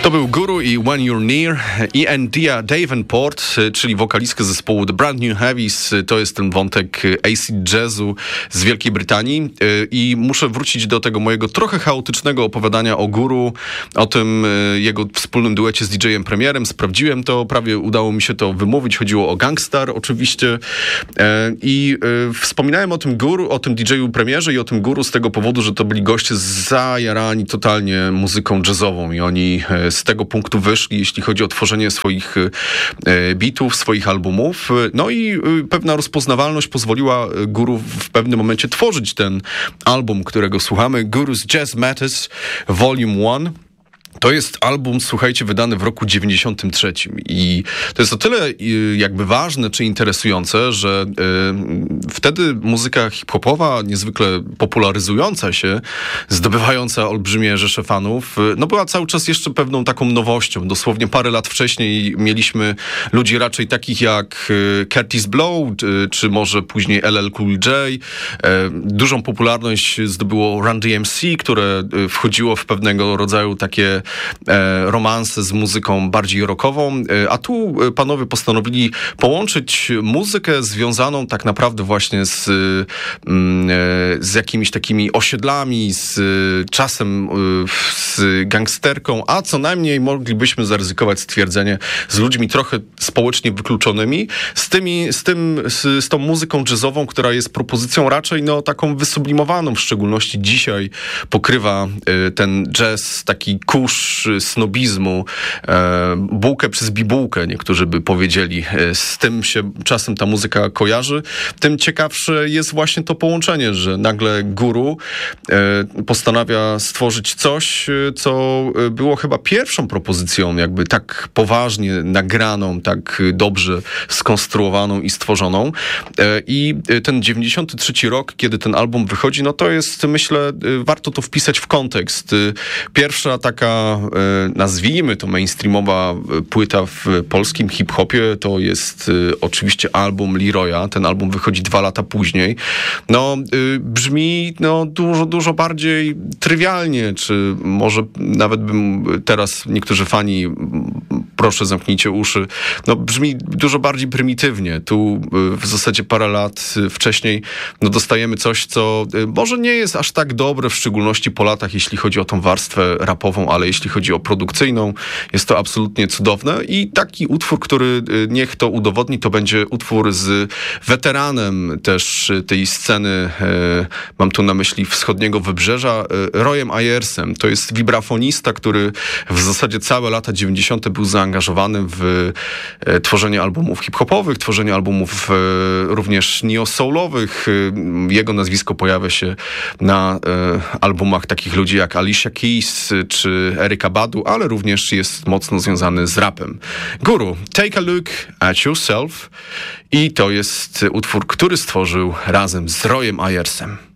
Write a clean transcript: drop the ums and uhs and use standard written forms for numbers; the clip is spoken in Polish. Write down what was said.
To był Guru i When You're Near. I Andia Davenport, czyli wokalistka zespołu The Brand New Heavies. To jest ten wątek acid jazzu z Wielkiej Brytanii. I muszę wrócić do tego mojego trochę chaotycznego opowiadania o Guru, o tym jego wspólnym duecie z DJ-em Premierem. Sprawdziłem to, prawie udało mi się to wymówić. Chodziło o Gangstar oczywiście. I wspominałem o tym Guru, o tym DJ-u Premierze i o tym Guru z tego powodu, że to byli goście zajarani totalnie muzyką jazzową i oni z tego punktu wyszli, jeśli chodzi o tworzenie swoich bitów, swoich albumów. No i pewna rozpoznawalność pozwoliła Guru w pewnym momencie tworzyć ten album, którego słuchamy, Guru's Jazz Matters Volume 1. To jest album, słuchajcie, wydany w roku 93 i to jest o tyle jakby ważne czy interesujące, że wtedy muzyka hip-hopowa, niezwykle popularyzująca się, zdobywająca olbrzymie rzesze fanów, no była cały czas jeszcze pewną taką nowością. Dosłownie parę lat wcześniej mieliśmy ludzi raczej takich jak Kurtis Blow, czy może później LL Cool J. Dużą popularność zdobyło Run DMC, które wchodziło w pewnego rodzaju takie romanse z muzyką bardziej rockową, a tu panowie postanowili połączyć muzykę związaną tak naprawdę właśnie z jakimiś takimi osiedlami, z czasem z gangsterką, a co najmniej moglibyśmy zaryzykować stwierdzenie z ludźmi trochę społecznie wykluczonymi, z tą muzyką jazzową, która jest propozycją raczej no taką wysublimowaną, w szczególności dzisiaj pokrywa ten jazz taki kurz snobizmu, bułkę przez bibułkę, niektórzy by powiedzieli. Z tym się czasem ta muzyka kojarzy. Tym ciekawsze jest właśnie to połączenie, że nagle Guru postanawia stworzyć coś, co było chyba pierwszą propozycją, jakby tak poważnie nagraną, tak dobrze skonstruowaną i stworzoną. I ten 93 rok, kiedy ten album wychodzi, no to jest, myślę, warto to wpisać w kontekst. Pierwsza taka, nazwijmy to mainstreamowa płyta w polskim hip-hopie, to jest oczywiście album Leroya. Ten album wychodzi 2 lata później. No, brzmi no, dużo bardziej trywialnie, czy może nawet bym teraz, niektórzy fani, proszę zamknijcie uszy, no brzmi dużo bardziej prymitywnie. Tu w zasadzie parę lat wcześniej no, dostajemy coś, co może nie jest aż tak dobre, w szczególności po latach, jeśli chodzi o tą warstwę rapową, ale jeśli chodzi o produkcyjną, jest to absolutnie cudowne i taki utwór, który niech to udowodni, to będzie utwór z weteranem też tej sceny, mam tu na myśli wschodniego wybrzeża, Royem Ayersem. To jest wibrafonista, który w zasadzie całe lata 90. był zaangażowany w tworzenie albumów hip-hopowych, tworzenie albumów również neo-soulowych. Jego nazwisko pojawia się na albumach takich ludzi jak Alicia Keys czy Erykah Badu, ale również jest mocno związany z rapem. Guru, Take a Look at Yourself i to jest utwór, który stworzył razem z Royem Ayersem.